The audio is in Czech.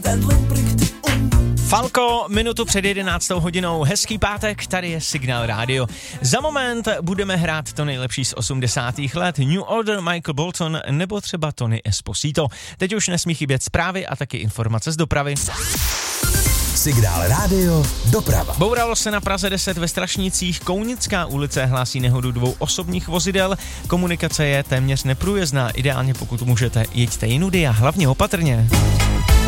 Falco, minutu před 11. hodinou, hezký pátek, tady je Signál Radio. Za moment budeme hrát to nejlepší z 80. let, New Order, Michael Bolton nebo třeba Tony Esposito. Teď už nesmí chybět zprávy a taky informace z dopravy. Signál Radio, doprava. Bouralo se na Praze 10 ve Strašnicích, Kounická ulice hlásí nehodu 2 osobních vozidel, komunikace je téměř neprůjezdná, ideálně pokud můžete, jeďte jinudy a hlavně opatrně.